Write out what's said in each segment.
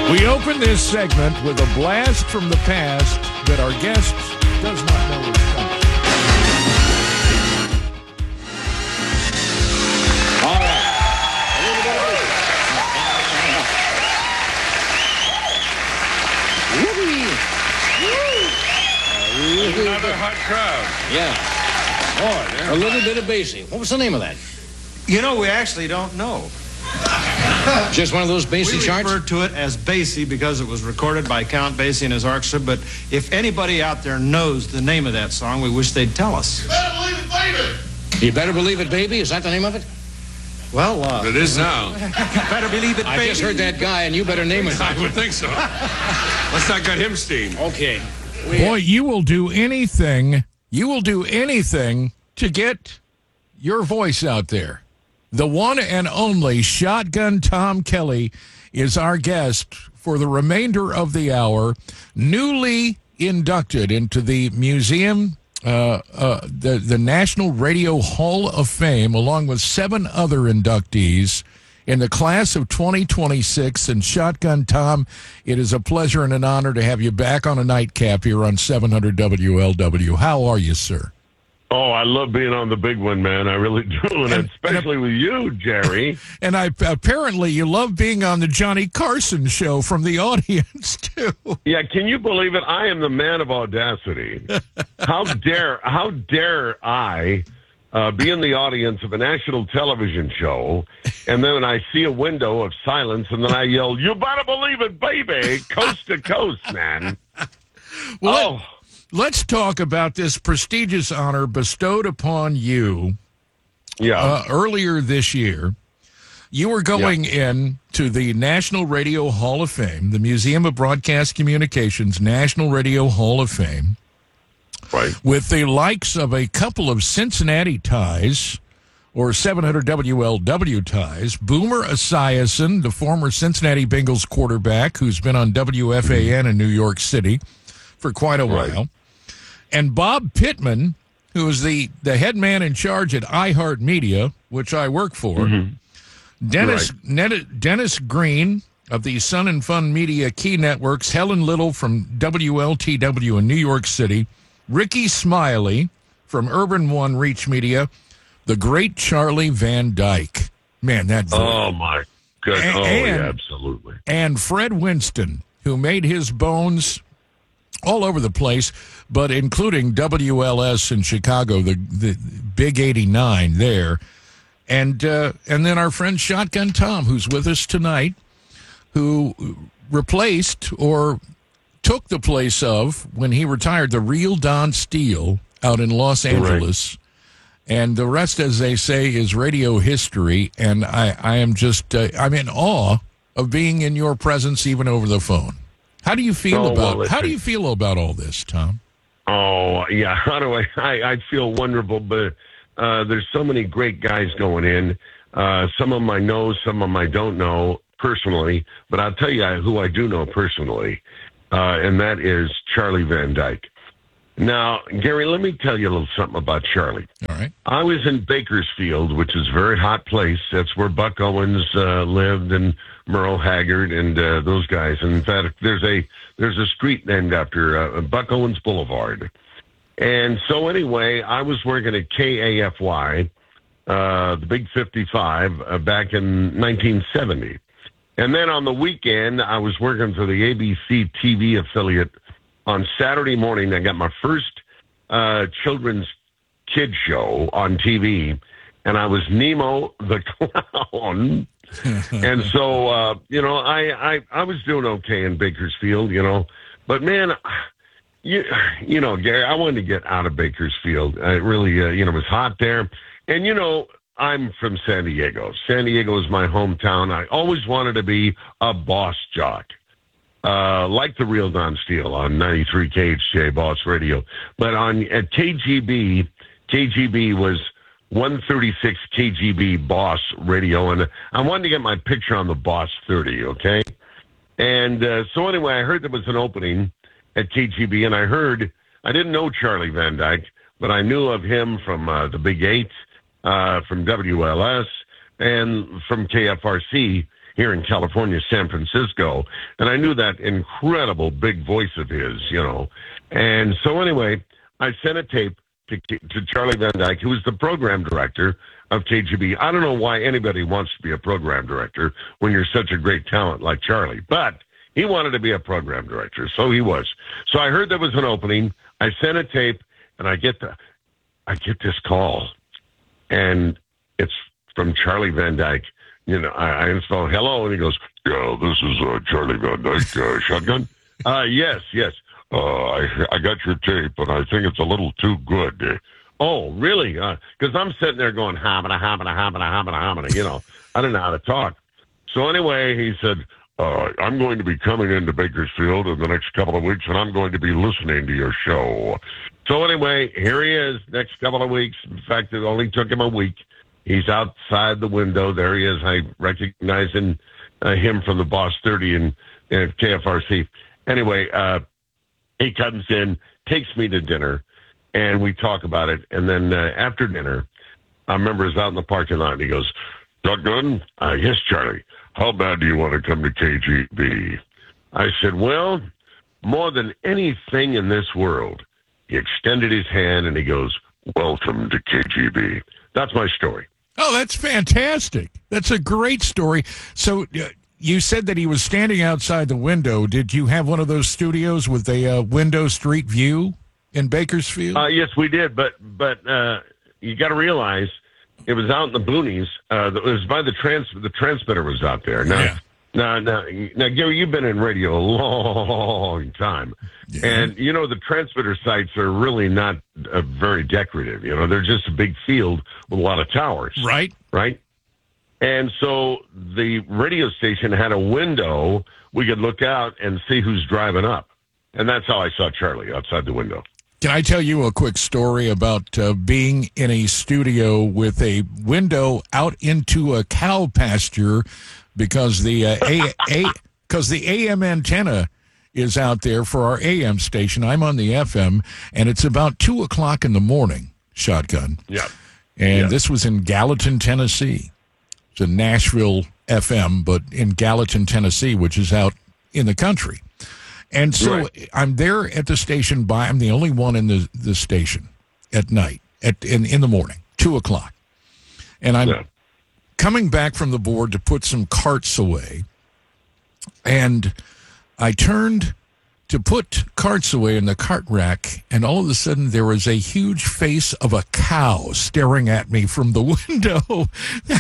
We open this segment with a blast from the past that our guest does not know is coming. All right. Another hot crowd. Yeah. Boy, a little bit of Basie. What was the name of that? You know, we actually don't know. Just one of those Basie We charts? refer to it as Basie because it was recorded by Count Basie and his orchestra, but if anybody out there knows the name of that song, we wish they'd tell us. You better believe it, baby. Is that the name of it? Well, It is now. better believe it, I baby. just heard that guy, and you better name it. I would think so. Let's not cut him steam. Okay. Boy, you will do anything. You will do anything to get your voice out there. The one and only Shotgun Tom Kelly is our guest for the remainder of the hour, newly inducted into the museum, the National Radio Hall of Fame, along with 7 other inductees in the class of 2026. And Shotgun Tom, it is a pleasure and an honor to have you back on a nightcap here on 700 WLW. How are you, sir? Oh, I love being on the big one, man. I really do, and especially with you, Jerry. And apparently you love being on the Johnny Carson show from the audience, too. Yeah, can you believe it? I am the man of audacity. How dare I be in the audience of a national television show, and then I see a window of silence, and then I yell, "You better believe it, baby," coast to coast, man. Well, let's talk about this prestigious honor bestowed upon you earlier this year. You were going in to the National Radio Hall of Fame, the Museum of Broadcast Communications National Radio Hall of Fame, right, with the likes of a couple of Cincinnati ties or 700 WLW ties, Boomer Esiason, the former Cincinnati Bengals quarterback who's been on WFAN in New York City for quite a while, and Bob Pittman, who is the head man in charge at iHeartMedia, which I work for, Dennis Green of the Sun and Fun Media Key Networks, Helen Little from WLTW in New York City, Ricky Smiley from Urban One Reach Media, the great Charlie Van Dyke. Man, that voice. Oh, my goodness. Yeah, absolutely. And Fred Winston, who made his bones all over the place, but including WLS in Chicago, the big 89 there. And then our friend Shotgun Tom, who's with us tonight, who replaced or took the place of, when he retired, the real Don Steele out in Los Angeles. Right. And the rest, as they say, is radio history. And I am just, I'm in awe of being in your presence even over the phone. How do you feel how do you feel about all this, Tom? Oh, yeah. How do I feel wonderful, but there's so many great guys going in. Some of them I know, some of them I don't know personally, but I'll tell you who I do know personally, and that is Charlie Van Dyke. Now, Gary, let me tell you a little something about Charlie. All right. I was in Bakersfield, which is a very hot place. That's where Buck Owens lived, and Merle Haggard, and those guys. And in fact, there's a street named after Buck Owens Boulevard. And so anyway, I was working at KAFY, the Big 55, back in 1970. And then on the weekend, I was working for the ABC TV affiliate. On Saturday morning, I got my first children's kid show on TV, and I was Nemo the Clown. And so, I was doing okay in Bakersfield, but man, Gary, I wanted to get out of Bakersfield. I really, it was hot there. And, I'm from San Diego. San Diego is my hometown. I always wanted to be a boss jock. Like the real Don Steele on 93 KHJ Boss Radio. But at KGB was 136 KGB Boss Radio, and I wanted to get my picture on the Boss 30, okay? And so anyway, I heard there was an opening at KGB, and I didn't know Charlie Van Dyke, but I knew of him from the Big 8, from WLS, and from KFRC. here in California, San Francisco, and I knew that incredible big voice of his, And so anyway, I sent a tape to Charlie Van Dyke, who was the program director of KGB. I don't know why anybody wants to be a program director when you're such a great talent like Charlie, but he wanted to be a program director, so he was. So I heard there was an opening. I sent a tape, and I get this call, and it's from Charlie Van Dyke. I install hello, and he goes, "Yeah, this is Charlie Van Dyke, Shotgun." Yes. I got your tape, and I think it's a little too good. Oh, really? Because I'm sitting there going, hamina. I don't know how to talk. So anyway, he said, I'm going to be coming into Bakersfield in the next couple of weeks, and I'm going to be listening to your show. So anyway, here he is next couple of weeks. In fact, it only took him a week. He's outside the window. There he is. I recognize him from the Boss 30 and KFRC. Anyway, he comes in, takes me to dinner, and we talk about it. And then after dinner, I remember he's out in the parking lot, and he goes, "Shotgun?" "Yes, Charlie. How bad do you want to come to KGB?" I said, "Well, more than anything in this world." He extended his hand, and he goes, "Welcome to KGB." That's my story. Oh, that's fantastic. That's a great story. So you said that he was standing outside the window. Did you have one of those studios with a window street view in Bakersfield? Yes, we did. But you got to realize it was out in the boonies. It was by the transmitter was out there. Now, Gary, you've been in radio a long time. Yeah. And, the transmitter sites are really not very decorative. They're just a big field with a lot of towers. Right. And so the radio station had a window we could look out and see who's driving up. And that's how I saw Charlie outside the window. Can I tell you a quick story about being in a studio with a window out into a cow pasture because the AM antenna is out there for our AM station. I'm on the FM, and it's about 2:00 in the morning, Shotgun. Yeah. And this was in Gallatin, Tennessee. It's a Nashville FM, but in Gallatin, Tennessee, which is out in the country. And so I'm there at the station I'm the only one in the station at night, in the morning, 2:00. And I'm coming back from the board to put some carts away. And I turned to put carts away in the cart rack, and all of a sudden there was a huge face of a cow staring at me from the window.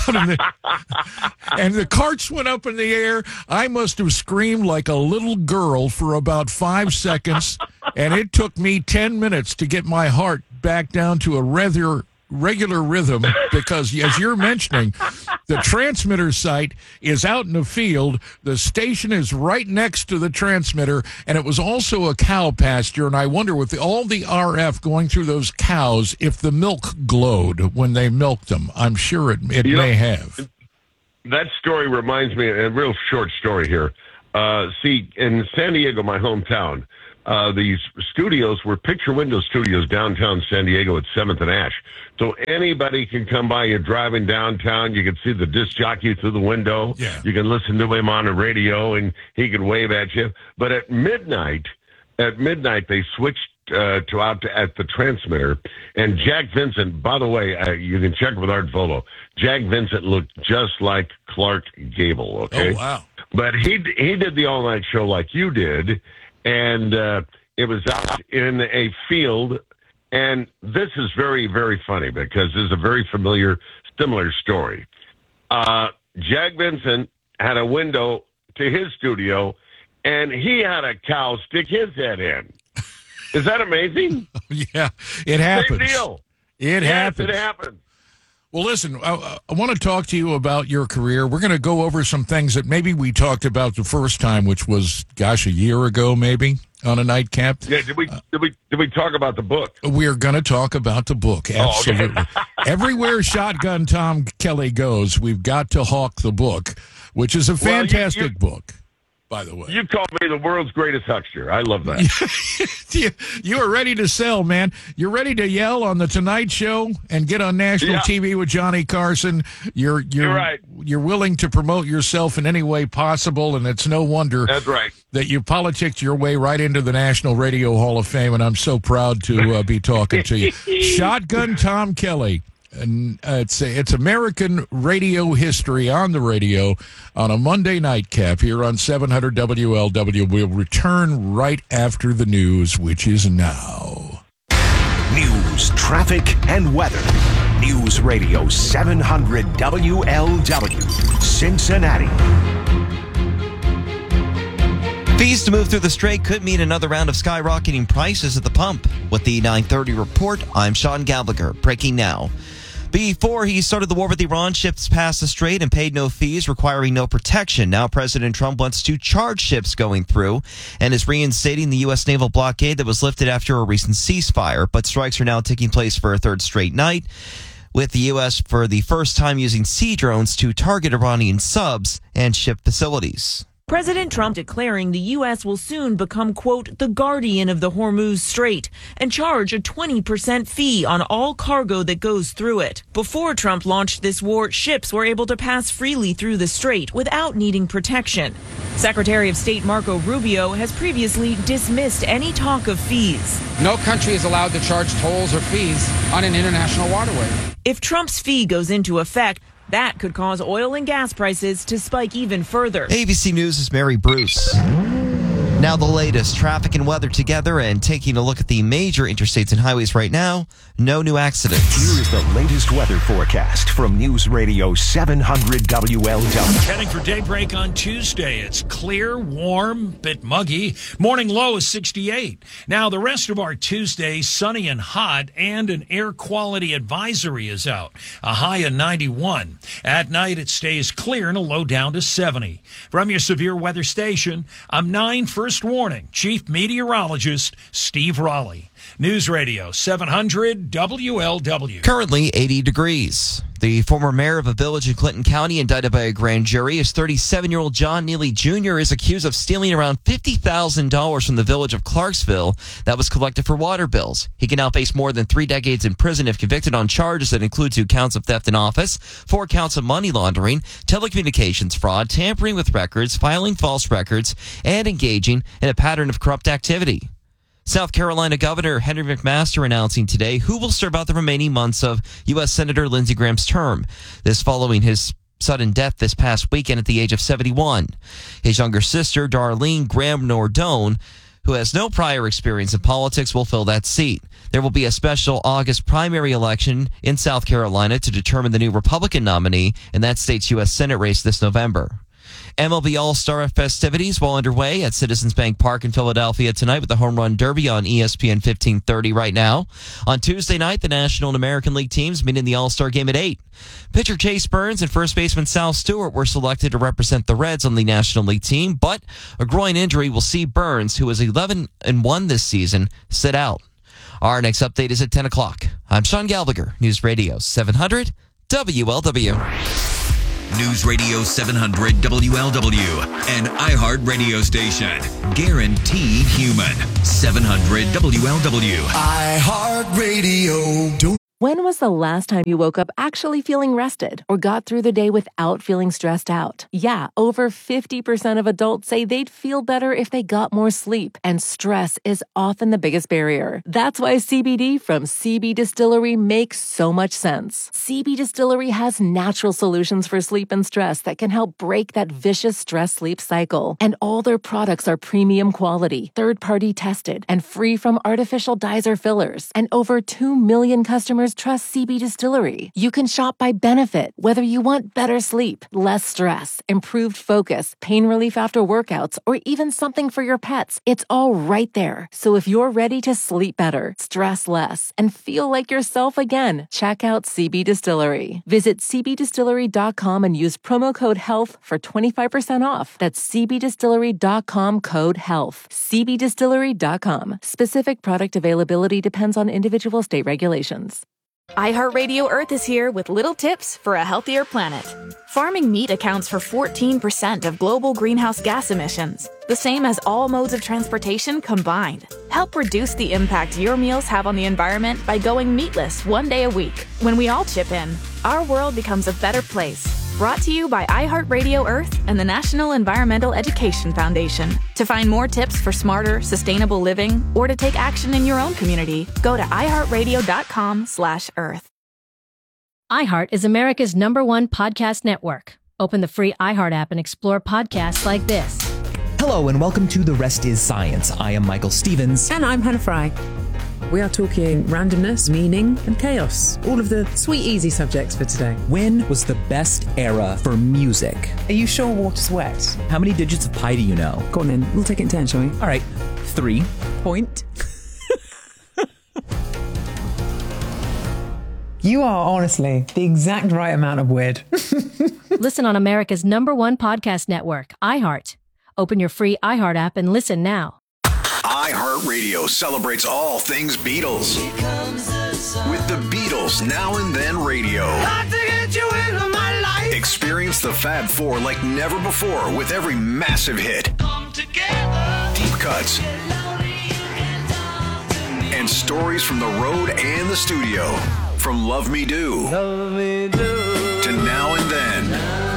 And the carts went up in the air. I must have screamed like a little girl for about 5 seconds, and it took me 10 minutes to get my heart back down to a regular rhythm, because as you're mentioning, the transmitter site is out in the field, the station is right next to the transmitter, and it was also a cow pasture. And I wonder, with all the RF going through those cows, if the milk glowed when they milked them. I'm sure it may have. That story reminds me, a real short story here. See, in San Diego, my hometown, these studios were picture window studios downtown San Diego at 7th and Ash. So anybody can come by. You're driving downtown. You can see the disc jockey through the window. Yeah. You can listen to him on the radio, and he can wave at you. But at midnight, they switched at the transmitter. And Jack Vincent, by the way, you can check with Art Volo. Jack Vincent looked just like Clark Gable. Okay. Oh, wow. But he did the all-night show like you did. And it was out in a field. And this is very, very funny because this is a very similar story. Jack Vincent had a window to his studio, and he had a cow stick his head in. Is that amazing? Yeah, it happens. Big deal. It happens. It happens. Well, listen, I want to talk to you about your career. We're going to go over some things that maybe we talked about the first time, which was, a year ago, maybe, on a nightcap. Yeah, did we talk about the book? We're going to talk about the book, absolutely. Everywhere Shotgun Tom Kelly goes, we've got to hawk the book, which is a fantastic book. by the way. You called me the world's greatest huckster. I love that. You are ready to sell, man. You're ready to yell on the Tonight Show and get on national TV with Johnny Carson. You're right. You're willing to promote yourself in any way possible, and it's no wonder That's right. that you politicked your way right into the National Radio Hall of Fame, and I'm so proud to be talking to you. Shotgun Tom Kelly. And it's American radio history on the radio on a Monday nightcap here on 700 WLW. We'll return right after the news, which is now. News, traffic, and weather. News Radio 700 WLW, Cincinnati. Fees to move through the strait could mean another round of skyrocketing prices at the pump. With the 9:30 report, I'm Sean Gallagher. Breaking now. Before he started the war with Iran, ships passed the strait and paid no fees, requiring no protection. Now President Trump wants to charge ships going through and is reinstating the U.S. naval blockade that was lifted after a recent ceasefire. But strikes are now taking place for a third straight night, with the U.S. for the first time using sea drones to target Iranian subs and ship facilities. President Trump declaring the U.S. will soon become, quote, the guardian of the Hormuz Strait and charge a 20% fee on all cargo that goes through it. Before Trump launched this war, ships were able to pass freely through the strait without needing protection. Secretary of State Marco Rubio has previously dismissed any talk of fees. No country is allowed to charge tolls or fees on an international waterway. If Trump's fee goes into effect, that could cause oil and gas prices to spike even further. ABC News' Mary Bruce. Now the latest traffic and weather together, and taking a look at the major interstates and highways right now, no new accidents. Here is the latest weather forecast from News Radio 700 WLW. Heading for daybreak on Tuesday. It's clear, warm, bit muggy. Morning low is 68. Now the rest of our Tuesday, sunny and hot, and an air quality advisory is out. A high of 91. At night it stays clear and a low down to 70. From your severe weather station, I'm 9 First Warning, Chief Meteorologist Steve Raleigh. News Radio 700 WLW. Currently 80 degrees. The former mayor of a village in Clinton County indicted by a grand jury. His 37-year-old John Neely Jr. is accused of stealing around $50,000 from the village of Clarksville that was collected for water bills. He can now face more than 3 decades in prison if convicted on charges that include 2 counts of theft in office, 4 counts of money laundering, telecommunications fraud, tampering with records, filing false records, and engaging in a pattern of corrupt activity. South Carolina Governor Henry McMaster announcing today who will serve out the remaining months of U.S. Senator Lindsey Graham's term. This following his sudden death this past weekend at the age of 71. His younger sister, Darlene Graham Nordone, who has no prior experience in politics, will fill that seat. There will be a special August primary election in South Carolina to determine the new Republican nominee in that state's U.S. Senate race this November. MLB All-Star festivities well underway at Citizens Bank Park in Philadelphia tonight with the Home Run Derby on ESPN 1530 right now. On Tuesday night, the National and American League teams meet in the All-Star game at 8. Pitcher Chase Burns and first baseman Sal Stewart were selected to represent the Reds on the National League team, but a groin injury will see Burns, who is 11-1 this season, sit out. Our next update is at 10 o'clock. I'm Sean Gallagher, News Radio 700 WLW. News Radio 700 WLW, an iHeart radio station. Guaranteed human. 700 WLW. iHeart Radio. When was the last time you woke up actually feeling rested or got through the day without feeling stressed out? Yeah, over 50% of adults say they'd feel better if they got more sleep, and stress is often the biggest barrier. That's why CBD from CB Distillery makes so much sense. CB Distillery has natural solutions for sleep and stress that can help break that vicious stress-sleep cycle. And all their products are premium quality, third-party tested, and free from artificial dyes or fillers. And over 2 million customers trust CB Distillery. You can shop by benefit, whether you want better sleep, less stress, improved focus, pain relief after workouts, or even something for your pets. It's all right there. So if you're ready to sleep better, stress less, and feel like yourself again, check out CB Distillery. Visit cbdistillery.com and use promo code HEALTH for 25% off. That's cbdistillery.com code HEALTH. cbdistillery.com. Specific product availability depends on individual state regulations. iHeartRadio Earth is here with little tips for a healthier planet. Farming meat accounts for 14% of global greenhouse gas emissions, the same as all modes of transportation combined. Help reduce the impact your meals have on the environment by going meatless one day a week. When we all chip in, our world becomes a better place. Brought to you by iHeartRadio Earth and the National Environmental Education Foundation. To find more tips for smarter, sustainable living, or to take action in your own community, go to iHeartRadio.com/Earth. iHeart is America's #1 podcast network. Open the free iHeart app and explore podcasts like this. Hello and welcome to The Rest is Science. I am Michael Stevens. And I'm Hannah Fry. We are talking randomness, meaning, and chaos. All of the sweet, easy subjects for today. When was the best era for music? Are you sure water's wet? How many digits of pi do you know? Go on then. We'll take it in turn, shall we? All right. 3. Point. You are honestly the exact right amount of weird. Listen on America's #1 podcast network, iHeart. Open your free iHeart app and listen now. iHeartRadio celebrates all things Beatles with the Beatles Now and Then Radio. Experience the Fab Four like never before with every massive hit, deep cuts, and stories from the road and the studio. From Love Me Do to Now and Then.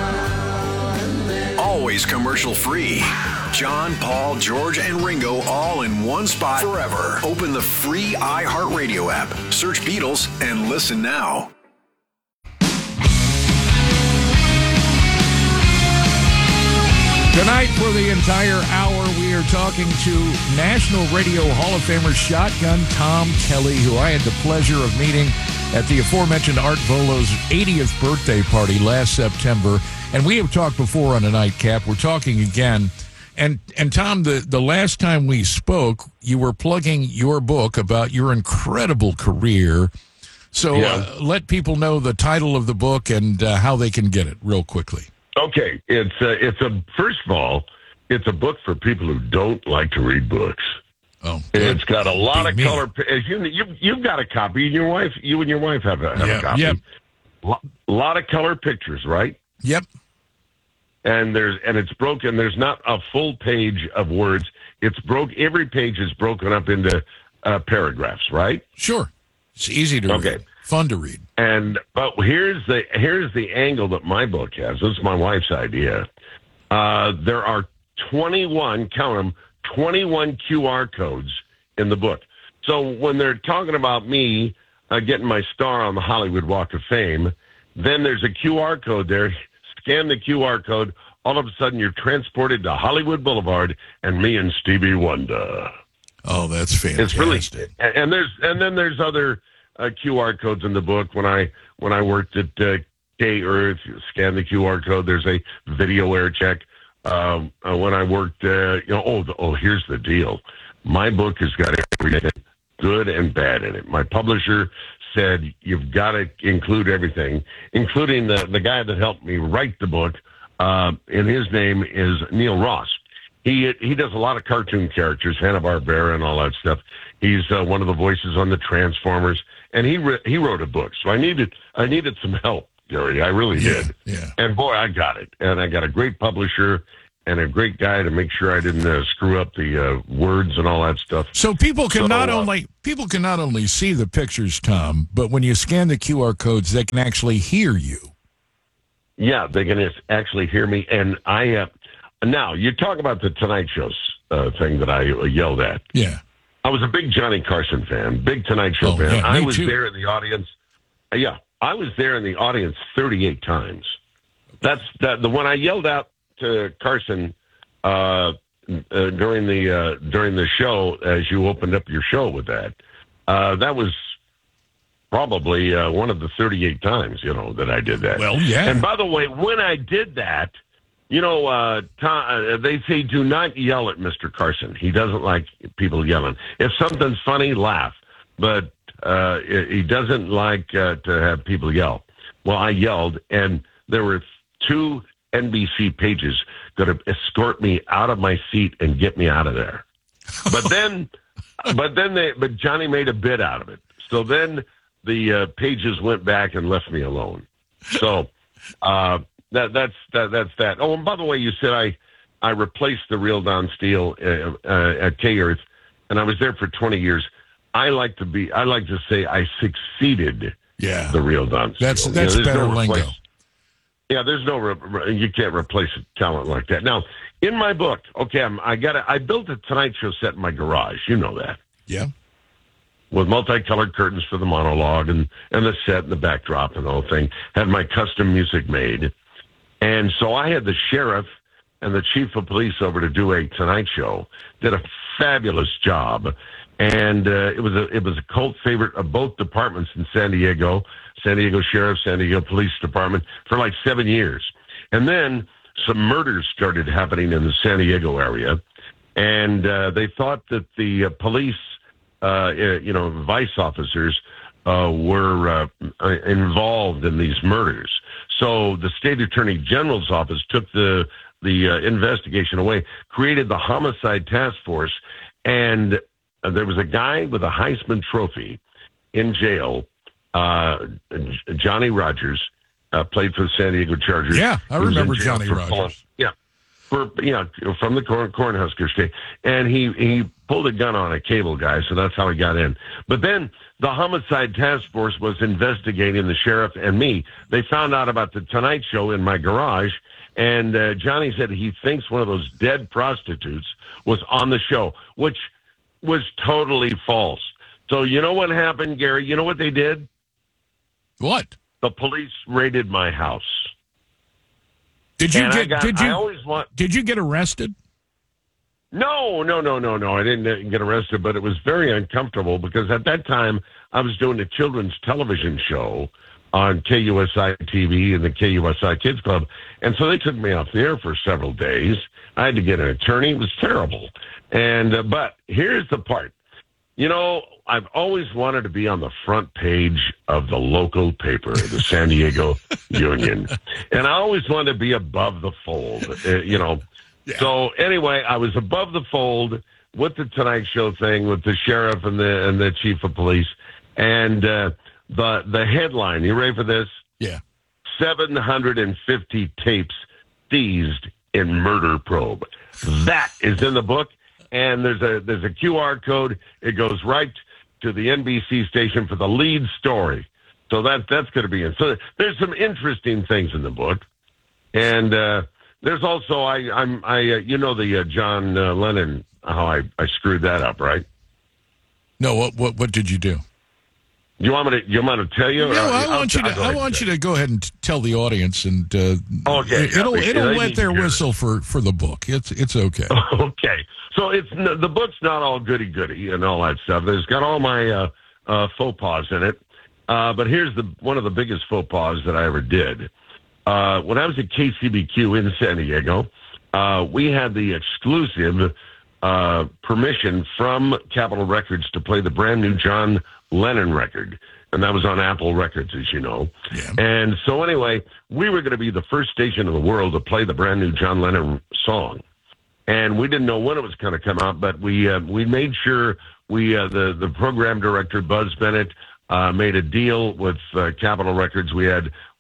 Always commercial free. John, Paul, George, and Ringo all in one spot forever. Open the free iHeartRadio app. Search Beatles and listen now. Tonight, for the entire hour, we are talking to National Radio Hall of Famer Shotgun Tom Kelly, who I had the pleasure of meeting at the aforementioned Art Volo's 80th birthday party last September. And we have talked before on a nightcap. We're talking again. And Tom, the last time we spoke, you were plugging your book about your incredible career. So let people know the title of the book and how they can get it real quickly. Okay, first of all, it's a book for people who don't like to read books. Oh, it's got a lot of color. You've got a copy, and you and your wife have a copy. Yep. A lot of color pictures, right? Yep. And it's broken. There's not a full page of words. Every page is broken up into paragraphs, right? Sure. It's easy to read. Fun to read. But here's the angle that my book has. This is my wife's idea. There are 21, count them, 21 QR codes in the book. So when they're talking about me getting my star on the Hollywood Walk of Fame, then there's a QR code there. Scan the QR code. All of a sudden, you're transported to Hollywood Boulevard and me and Stevie Wonder. Oh, that's fantastic! It's really, and then there's other QR codes in the book. When I worked at K-Earth, scan the QR code. There's a video air check. When I worked, here's the deal. My book has got everything, good and bad, in it. My publisher said you've got to include everything, including the guy that helped me write the book. And his name is Neil Ross. He does a lot of cartoon characters, Hanna-Barbera and all that stuff. He's one of the voices on the Transformers, and he wrote a book. So I needed some help, Gary. I really did. Yeah. And boy, I got it. And I got a great publisher and a great guy to make sure I didn't screw up the words and all that stuff. So people can not only see the pictures, Tom, but when you scan the QR codes, they can actually hear you. Yeah, they can actually hear me. And now you talk about the Tonight Show thing that I yelled at. Yeah. I was a big Johnny Carson fan, big Tonight Show fan. Yeah, I was too. there in the audience. Yeah, I was there in the audience 38 times. That's the when I yelled out to Carson during the show as you opened up your show with that. That was probably one of the 38 times that I did that. Well, yeah. And by the way, when I did that, Tom, they say do not yell at Mr. Carson. He doesn't like people yelling. If something's funny, laugh. But he doesn't like to have people yell. Well, I yelled, and there were 2 NBC pages going to escort me out of my seat and get me out of there. But then Johnny made a bit out of it. So then the pages went back and left me alone. So that's that. Oh, and by the way, you said I replaced the real Don Steele at K-Earth, and I was there for 20 years. I like to say I succeeded. Yeah, the real Don Steele. That's better lingo. Yeah, there's you can't replace a talent like that. Now, in my book, okay, I built a Tonight Show set in my garage. You know that. Yeah. With multicolored curtains for the monologue and the set and the backdrop and the whole thing. Had my custom music made. And so I had the sheriff and the chief of police over to do a Tonight Show. Did a fabulous job. And it was a cult favorite of both departments in San Diego Sheriff, San Diego Police Department, for like 7 years. And then some murders started happening in the San Diego area. And they thought that the police, vice officers were involved in these murders. So the state attorney general's office took the investigation away, created the homicide task force, and there was a guy with a Heisman Trophy in jail, Johnny Rogers, played for the San Diego Chargers. Yeah, I remember Johnny Rogers. From the Cornhusker State. And he pulled a gun on a cable guy, so that's how he got in. But then the homicide task force was investigating the sheriff and me. They found out about the Tonight Show in my garage, and Johnny said he thinks one of those dead prostitutes was on the show, which was totally false. So you know what happened, Gary? You know what they did? What? The police raided my house. Did you get arrested? No. I didn't get arrested, but it was very uncomfortable because at that time I was doing a children's television show on KUSI TV and the KUSI Kids Club. And so they took me off the air for several days. I had to get an attorney. It was terrible. And, but here's the part. You know, I've always wanted to be on the front page of the local paper, the San Diego Union. And I always wanted to be above the fold, Yeah. So anyway, I was above the fold with the Tonight Show thing with the sheriff and the chief of police. And the headline, you ready for this? Yeah. 750 tapes seized in murder probe. That is in the book. And there's a QR code. It goes right to the NBC station for the lead story. So that's going to be in. So there's some interesting things in the book. And there's also the John Lennon, how I screwed that up, right? No, what did you do? You want me to tell you? No, I want you to go ahead and tell the audience, and okay, it'll wet their whistle for the book. It's okay. Okay, so the book's not all goody and all that stuff. It's got all my faux pas in it, but here's one of the biggest faux pas that I ever did. When I was at KCBQ in San Diego, we had the exclusive permission from Capitol Records to play the brand new John Lennon record, and that was on Apple Records, as you know. Yeah. And so anyway, we were going to be the first station in the world to play the brand new John Lennon song, and we didn't know when it was going to come out, but we made sure the program director Buzz Bennett made a deal with Capitol Records. We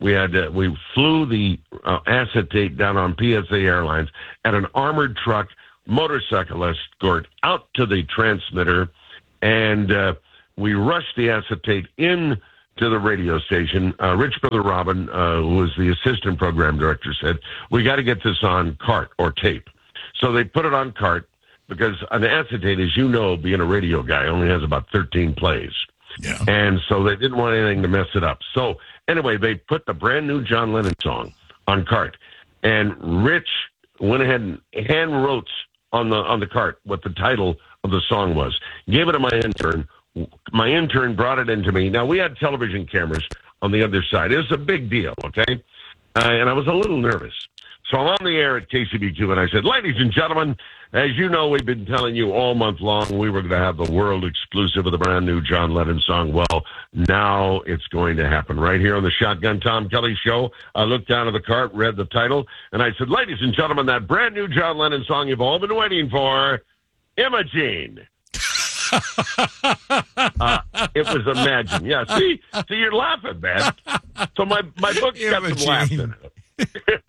flew the acetate down on PSA Airlines at an armored truck, motorcycle escort out to the transmitter, and we rushed the acetate in to the radio station. Rich Brother Robin, who was the assistant program director, said, we got to get this on cart or tape. So they put it on cart because an acetate, as you know, being a radio guy, only has about 13 plays. Yeah. And so they didn't want anything to mess it up. So anyway, they put the brand new John Lennon song on cart. And Rich went ahead and hand wrote on the cart what the title of the song was. Gave it to my intern. My intern brought it into me. Now, we had television cameras on the other side. It was a big deal, okay? And I was a little nervous. So I'm on the air at KCBQ, and I said, ladies and gentlemen, as you know, we've been telling you all month long we were going to have the world exclusive of the brand new John Lennon song. Well, now it's going to happen right here on the Shotgun Tom Kelly Show. I looked down at the cart, read the title, and I said, ladies and gentlemen, that brand new John Lennon song you've all been waiting for, Imogene. It was Imagine. Yeah, see, you're laughing, man. So my book's got some laughs in it.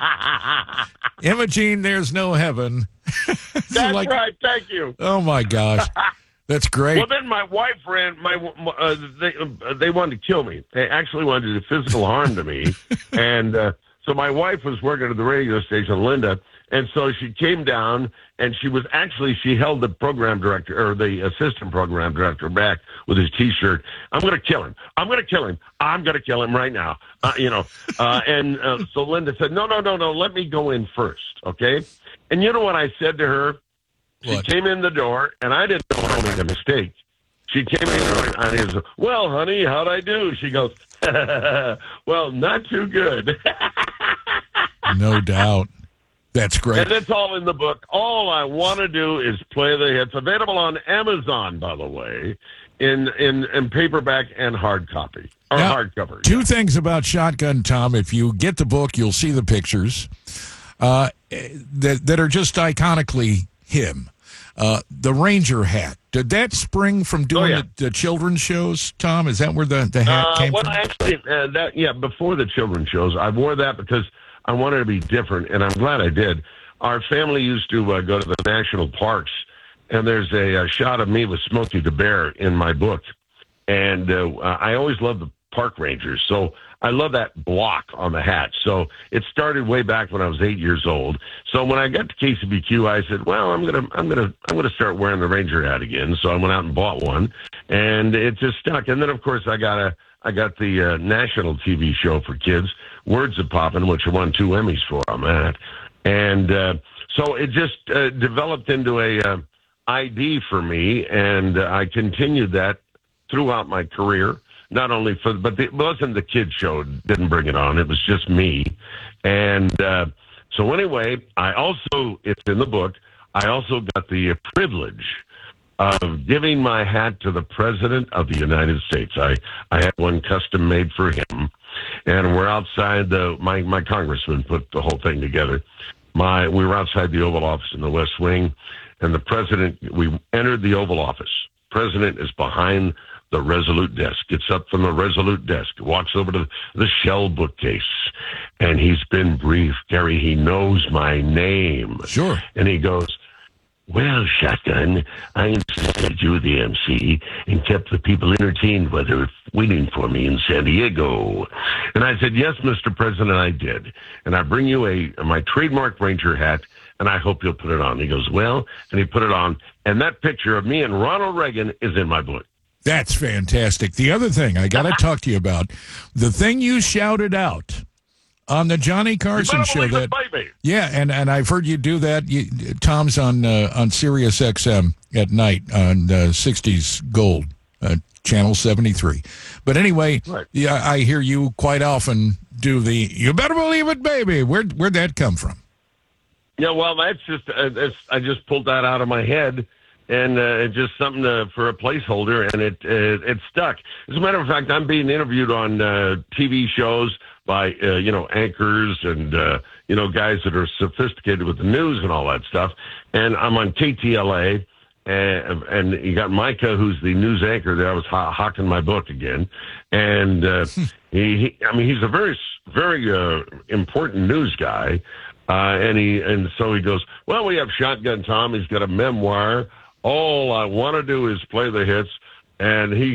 Imogene, there's no heaven. That's right. Thank you. Oh my gosh, that's great. Well, then my wife ran. They wanted to kill me. They actually wanted to do physical harm to me, and so my wife was working at the radio station, Linda, and so she came down, and she held the program director or the assistant program director back with his T-shirt. I'm going to kill him. I'm going to kill him. I'm going to kill him right now. And so Linda said, no, let me go in first, okay? And you know what I said to her? She came in the door, and I didn't know I made a mistake. She came in and he goes, well, honey, how'd I do? She goes, well, not too good. No doubt. That's great. And it's all in the book. All I want to do is play the hits. Available on Amazon, by the way, in paperback and hard copy. Or now, hardcover. Two things about Shotgun Tom. If you get the book, you'll see the pictures that are just iconically him. The Ranger hat. Did that spring from doing the children's shows, Tom? Is that where the hat came from? Actually, before the children's shows, I wore that because I wanted to be different, and I'm glad I did. Our family used to go to the national parks, and there's a shot of me with Smokey the Bear in my book. And I always loved the park rangers, so I love that block on the hat. So it started way back when I was 8 years old. So when I got to KCBQ, I said, "Well, I'm gonna start wearing the Ranger hat again." So I went out and bought one, and it just stuck. And then, of course, I got the national TV show for kids, Words of Poppin', which I won 2 Emmys for on that. And so it just developed into a ID for me, and I continued that throughout my career. Not only but it wasn't the kids show, didn't bring it on. It was just me. And so anyway, it's in the book, I also got the privilege of giving my hat to the President of the United States. I had one custom made for him, and we're outside my congressman put the whole thing together. We were outside the Oval Office in the West Wing, and the President, we entered the Oval Office. President is behind the Resolute desk, gets up from the Resolute desk, walks over to the Shell bookcase, and he's been briefed. Gary, he knows my name. Sure. And he goes, "Well, Shotgun, I insisted you were the MC and kept the people entertained while they were waiting for me in San Diego." And I said, "Yes, Mr. President, I did. And I bring you my trademark Ranger hat, and I hope you'll put it on." He goes, "Well," and he put it on. And that picture of me and Ronald Reagan is in my book. That's fantastic. The other thing I got to talk to you about, the thing you shouted out on the Johnny Carson show. And I've heard you do that. Tom's on Sirius XM at night on 60s Gold, channel 73. But anyway, yeah, I hear you quite often do the "You better believe it, baby." Where'd that come from? Yeah, well, that's just I just pulled that out of my head. And it's just something for a placeholder, and it stuck. As a matter of fact, I'm being interviewed on TV shows by anchors and guys that are sophisticated with the news and all that stuff. And I'm on KTLA, and you got Micah, who's the news anchor there. I was hawking my book again, and he's a very very important news guy, and so he goes, "Well, we have Shotgun Tom. He's got a memoir. All I want to do is play the hits," and he's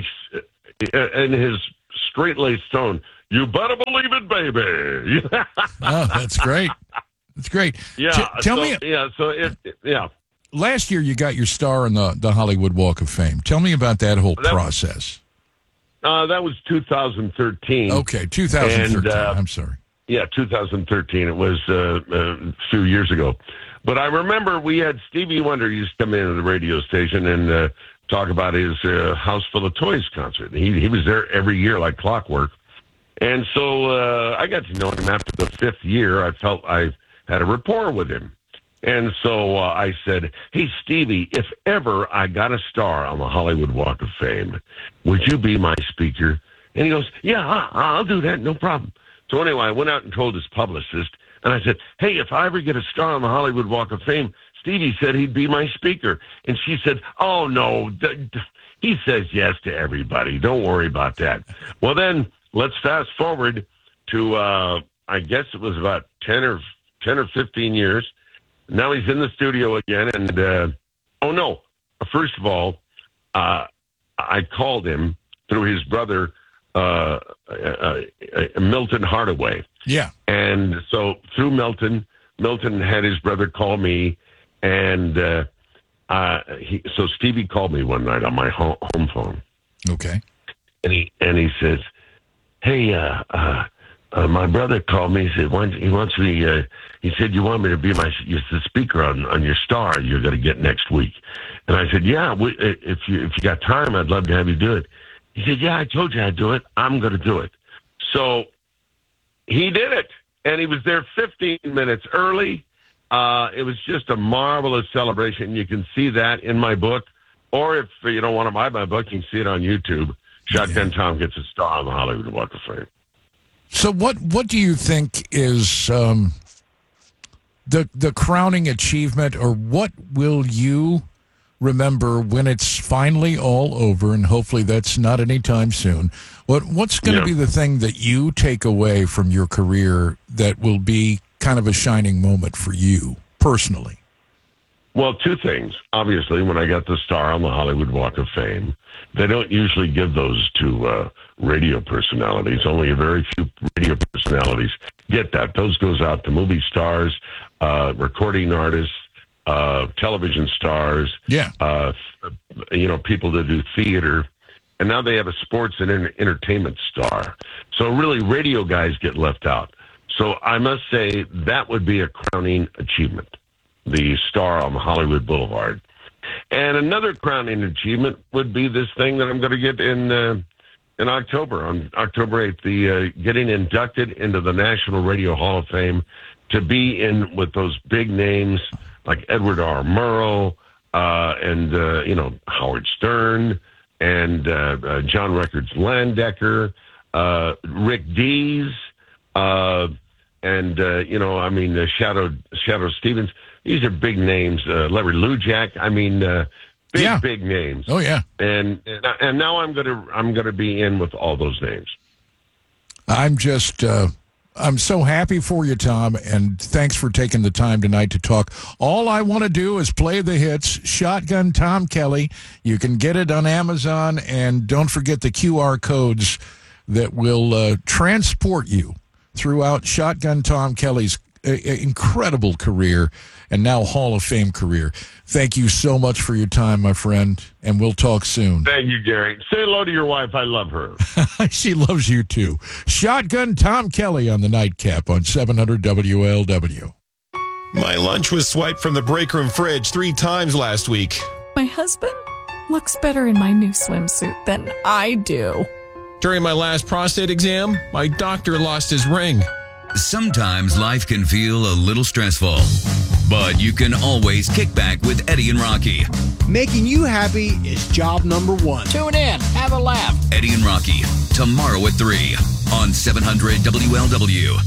in his straight-laced tone, "You better believe it, baby." Oh, that's great. That's great. Yeah. Tell me. Yeah. So yeah. Last year, you got your star on the Hollywood Walk of Fame. Tell me about that whole process. That was 2013. Okay, 2013. I'm sorry. Yeah, 2013. It was a few years ago. But I remember we had Stevie Wonder used to come into the radio station and talk about his House Full of Toys concert. He was there every year like clockwork. And so I got to know him after the 5th year. I felt I had a rapport with him. And so I said, "Hey, Stevie, if ever I got a star on the Hollywood Walk of Fame, would you be my speaker?" And he goes, "Yeah, I'll do that. No problem." So anyway, I went out and told his publicist, And I said, hey, if I ever get a star on the Hollywood Walk of Fame, Stevie said he'd be my speaker. And she said, oh, no, he says yes to everybody. Don't worry about that. Well, then let's fast forward to, I guess it was about 10 or 15 years. Now he's in the studio again. And, first of all, I called him through his brother, Milton Hardaway. Yeah. And so through Milton had his brother call me, and so Stevie called me one night on my home phone. Okay. And he says, hey, my brother called me. He said, he wants me. He said, you want me to be the speaker on your star you're going to get next week. And I said, yeah, if you got time, I'd love to have you do it. He said, yeah, I told you I'd do it. I'm going to do it. So he did it, and he was there 15 minutes early. It was just a marvelous celebration. You can see that in my book, or if you don't want to buy my book, you can see it on YouTube. Shotgun Tom gets a star on the Hollywood Walk of Fame. So what do you think is the crowning achievement, or what will you remember when it's finally all over, and hopefully that's not anytime soon? What's going to be the thing that you take away from your career that will be kind of a shining moment for you personally? Well, two things. Obviously, when I got the star on the Hollywood Walk of Fame, they don't usually give those to radio personalities. Only a very few radio personalities get that. Those goes out to movie stars, recording artists, television stars, people that do theater, and now they have a sports and entertainment star. So really, radio guys get left out. So I must say that would be a crowning achievement, the star on the Hollywood Boulevard. And another crowning achievement would be this thing that I'm going to get in October, on October 8th, the getting inducted into the National Radio Hall of Fame, to be in with those big names like Edward R. Murrow, and Howard Stern, and John Records Landecker, Rick Dees, Shadow Stevens. These are big names. Larry Lujak. I mean, big names. Oh yeah. And now I'm gonna be in with all those names. I'm just. I'm so happy for you, Tom, and thanks for taking the time tonight to talk. All I want to do is play the hits. Shotgun Tom Kelly. You can get it on Amazon, and don't forget the QR codes that will transport you throughout Shotgun Tom Kelly's incredible career and now Hall of Fame career. Thank you so much for your time, my friend, and we'll talk soon. Thank you, Gary. Say hello to your wife. I love her. She loves you, too. Shotgun Tom Kelly on the Nightcap on 700 WLW. My lunch was swiped from the break room fridge 3 times last week. My husband looks better in my new swimsuit than I do. During my last prostate exam, my doctor lost his ring. Sometimes life can feel a little stressful, but you can always kick back with Eddie and Rocky. Making you happy is job number 1. Tune in, have a laugh. Eddie and Rocky, tomorrow at 3 on 700 WLW.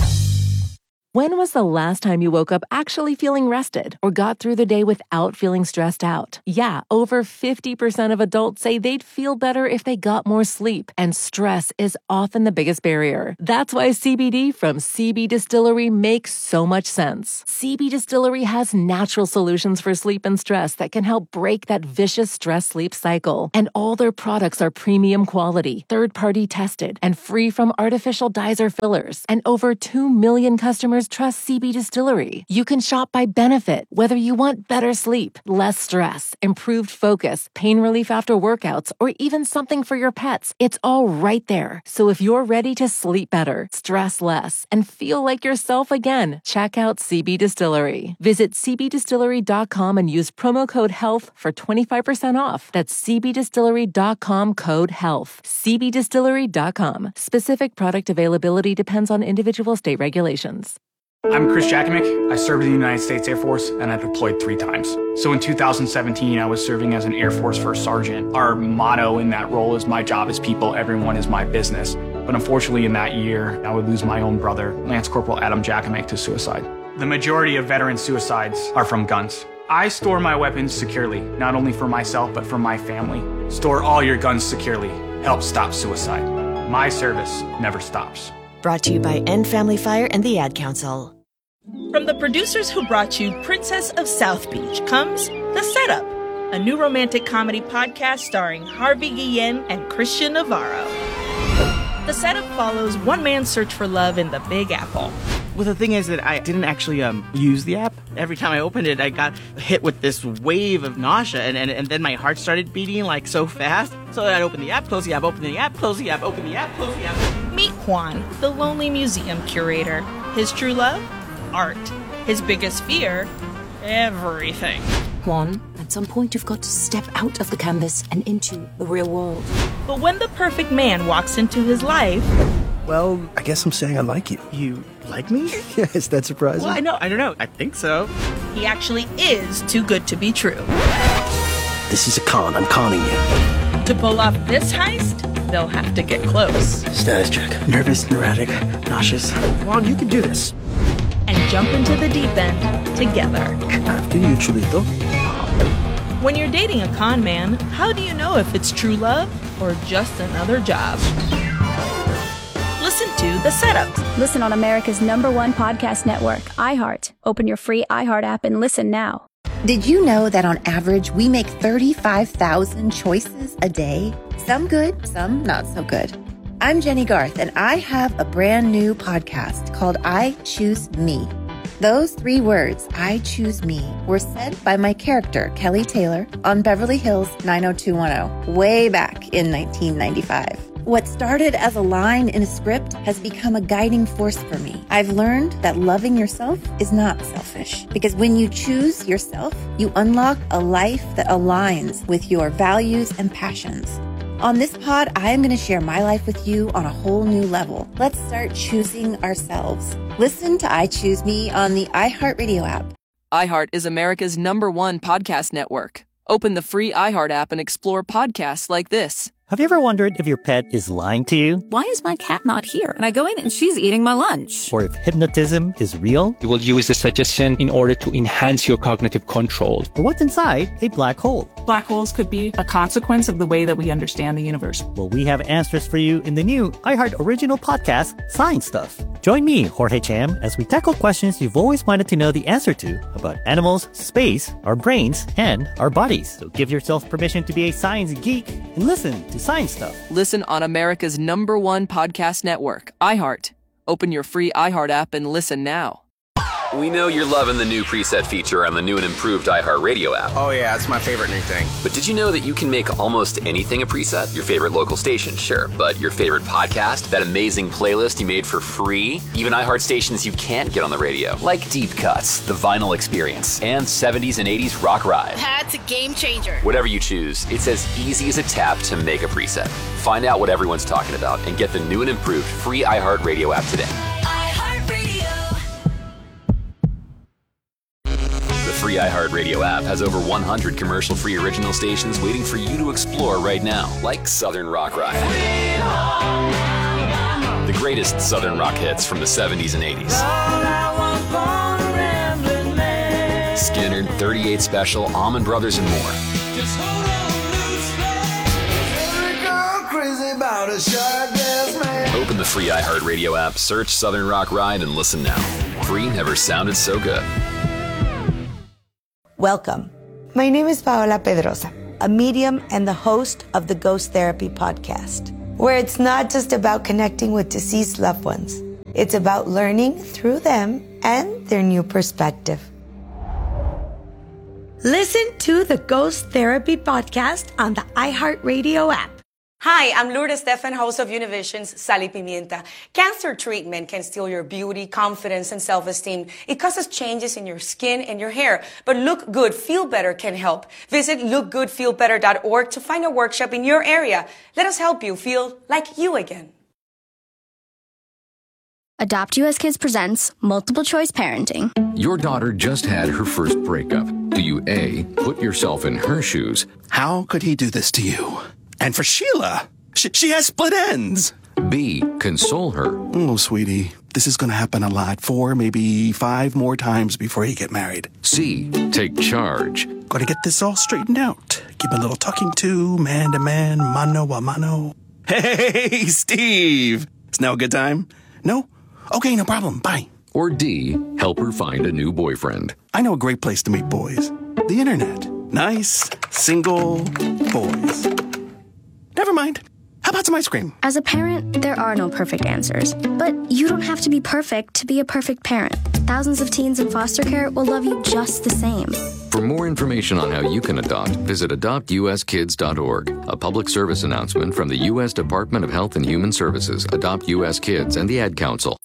When was the last time you woke up actually feeling rested or got through the day without feeling stressed out? Yeah, over 50% of adults say they'd feel better if they got more sleep, and stress is often the biggest barrier. That's why CBD from CB Distillery makes so much sense. CB Distillery has natural solutions for sleep and stress that can help break that vicious stress-sleep cycle. And all their products are premium quality, third-party tested, and free from artificial dyes or fillers. And over 2 million customers trust CB Distillery. You can shop by benefit, whether you want better sleep, less stress, improved focus, pain relief after workouts, or even something for your pets. It's all right there. So if you're ready to sleep better, stress less, and feel like yourself again, check out CB Distillery. Visit cbdistillery.com and use promo code HEALTH for 25% off. That's cbdistillery.com, code HEALTH. cbdistillery.com. Specific product availability depends on individual state regulations. I'm Chris Jakimick. I served in the United States Air Force, and I deployed 3 times. So in 2017, I was serving as an Air Force First Sergeant. Our motto in that role is, my job is people, everyone is my business. But unfortunately, in that year, I would lose my own brother, Lance Corporal Adam Jackamick, to suicide. The majority of veteran suicides are from guns. I store my weapons securely, not only for myself, but for my family. Store all your guns securely. Help stop suicide. My service never stops. Brought to you by End Family Fire and the Ad Council. From the producers who brought you Princess of South Beach comes The Setup, a new romantic comedy podcast starring Harvey Guillen and Christian Navarro. The Setup follows one man's search for love in the Big Apple. Well, the thing is that I didn't actually use the app. Every time I opened it, I got hit with this wave of nausea, and then my heart started beating like so fast. So I'd open the app, close the app, open the app, close the app, open the app, close the app. Meet Juan, the lonely museum curator. His true love? Art. His biggest fear? Everything. Juan, at some point you've got to step out of the canvas and into the real world. But when the perfect man walks into his life... Well, I guess I'm saying I like you. You like me? Yeah, is that surprising? Well, I don't know. I think so. He actually is too good to be true. This is a con. I'm conning you. To pull off this heist, they'll have to get close. Status check. Nervous, neurotic, nauseous. Juan, you can do this. And jump into the deep end together. After you, Chulito. When you're dating a con man, how do you know if it's true love or just another job? Listen to The Setup. Listen on America's #1 podcast network, iHeart. Open your free iHeart app and listen now. Did you know that on average, we make 35,000 choices a day? Some good, some not so good. I'm Jenny Garth, and I have a brand new podcast called I Choose Me. Those 3 words, I choose me, were said by my character, Kelly Taylor, on Beverly Hills 90210, way back in 1995. What started as a line in a script has become a guiding force for me. I've learned that loving yourself is not selfish, because when you choose yourself, you unlock a life that aligns with your values and passions. On this pod, I am going to share my life with you on a whole new level. Let's start choosing ourselves. Listen to I Choose Me on the iHeartRadio app. iHeart is America's #1 podcast network. Open the free iHeart app and explore podcasts like this. Have you ever wondered if your pet is lying to you? Why is my cat not here? And I go in and she's eating my lunch. Or if hypnotism is real? You will use the suggestion in order to enhance your cognitive control. Or what's inside a black hole? Black holes could be a consequence of the way that we understand the universe. Well, we have answers for you in the new iHeart original podcast, Science Stuff. Join me, Jorge Cham, as we tackle questions you've always wanted to know the answer to about animals, space, our brains, and our bodies. So give yourself permission to be a science geek and listen to Science Stuff. Listen on America's #1 podcast network, iHeart. Open your free iHeart app and listen now. We know you're loving the new preset feature on the new and improved iHeartRadio app. Oh yeah, it's my favorite new thing. But did you know that you can make almost anything a preset? Your favorite local station, sure. But your favorite podcast? That amazing playlist you made for free? Even iHeart stations you can't get on the radio. Like Deep Cuts, The Vinyl Experience, and 70s and 80s Rock Ride. That's a game changer. Whatever you choose, it's as easy as a tap to make a preset. Find out what everyone's talking about and get the new and improved free iHeartRadio app today. The free iHeartRadio app has over 100 commercial-free original stations waiting for you to explore right now, like Southern Rock Ride. The greatest Southern rock hits from the 70s and 80s. Skinner, 38 Special, Allman Brothers, and more. Open the free iHeartRadio app, search Southern Rock Ride, and listen now. Free never sounded so good. Welcome. My name is Paola Pedrosa, a medium and the host of the Ghost Therapy podcast, where it's not just about connecting with deceased loved ones. It's about learning through them and their new perspective. Listen to the Ghost Therapy podcast on the iHeartRadio app. Hi, I'm Lourdes Stefan, host of Univision's Sal y Pimienta. Cancer treatment can steal your beauty, confidence, and self-esteem. It causes changes in your skin and your hair. But Look Good, Feel Better can help. Visit lookgoodfeelbetter.org to find a workshop in your area. Let us help you feel like you again. Adopt US Kids presents Multiple Choice Parenting. Your daughter just had her first breakup. Do you A, put yourself in her shoes? How could he do this to you? And for Sheila, she has split ends. B. Console her. Oh, sweetie, this is going to happen a lot. 4, maybe 5 more times before you get married. C. Take charge. Got to get this all straightened out. Give a little talking to, man to man, mano a mano. Hey, Steve! It's now a good time? No? Okay, no problem. Bye. Or D. Help her find a new boyfriend. I know a great place to meet boys. The internet. Nice, single boys. Never mind. How about some ice cream? As a parent, there are no perfect answers. But you don't have to be perfect to be a perfect parent. Thousands of teens in foster care will love you just the same. For more information on how you can adopt, visit adoptuskids.org. A public service announcement from the U.S. Department of Health and Human Services, Adopt U.S. Kids, and the Ad Council.